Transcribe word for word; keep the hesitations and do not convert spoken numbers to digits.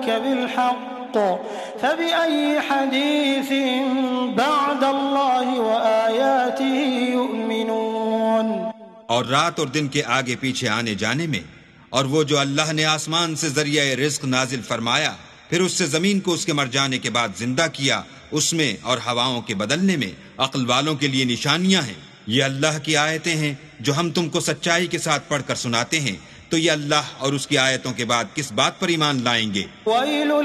जालिका बिल-हक़्क़ फ़बिअय्यि हदीसिन बअदल्लाहि व आयातिही यु'मिनून। और रात और दिन के आगे पीछे आने जाने में, और वो जो अल्लाह ने आसमान से जरिया रिज़्क़ नाजिल फरमाया, फिर उससे जमीन को उसके मर जाने के बाद जिंदा किया, उसमें और हवाओं के बदलने में अक्ल वालों के लिए निशानियां हैं। ये अल्लाह की आयतें हैं जो हम तुमको सच्चाई के साथ पढ़कर सुनाते हैं। तो ये अल्लाह और उसकी आयतों के बाद किस बात पर ईमान लाएंगे?